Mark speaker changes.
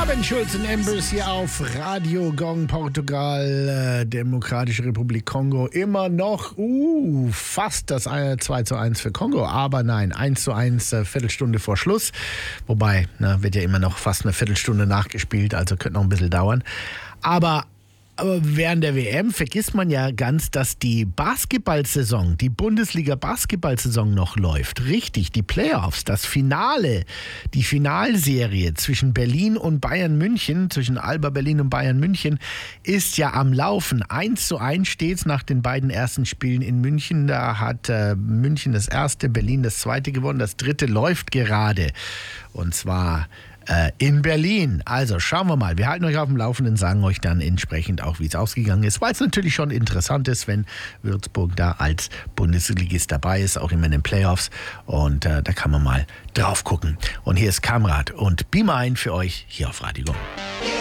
Speaker 1: Ben Schulz und Embers hier auf Radio Gong Portugal, Demokratische Republik Kongo. Immer noch fast das 2:1 für Kongo, aber nein, 1:1, Viertelstunde vor Schluss. Wobei, wird ja immer noch fast eine Viertelstunde nachgespielt, also könnte noch ein bisschen dauern. Aber während der WM vergisst man ja ganz, dass die Basketballsaison, die Bundesliga-Basketballsaison noch läuft. Richtig, die Playoffs, das Finale, die Finalserie zwischen Berlin und Bayern München, zwischen Alba Berlin und Bayern München, ist ja am Laufen. 1:1 steht's nach den beiden ersten Spielen in München. Da hat München das erste, Berlin das zweite gewonnen. Das dritte läuft gerade. Und zwar in Berlin. Also schauen wir mal. Wir halten euch auf dem Laufenden, sagen euch dann entsprechend auch, wie es ausgegangen ist, weil es natürlich schon interessant ist, wenn Würzburg da als Bundesligist dabei ist, auch immer in den Playoffs. Und da kann man mal drauf gucken. Und hier ist Kamrat und Be Mine für euch hier auf Radio Go.